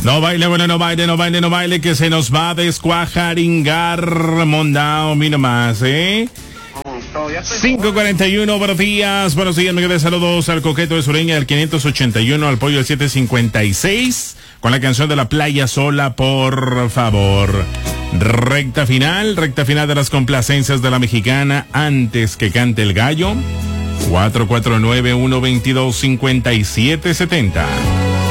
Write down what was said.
No baile, bueno, no baile, que se nos va a descuajaringar, Mondao, mira más, 5:41, buenos días, me saludos al coqueto de Sureña del 581, al pollo del 756, con la canción de La Playa Sola, por favor. Recta final de las complacencias de la mexicana, antes que cante el gallo, 449-122-5770.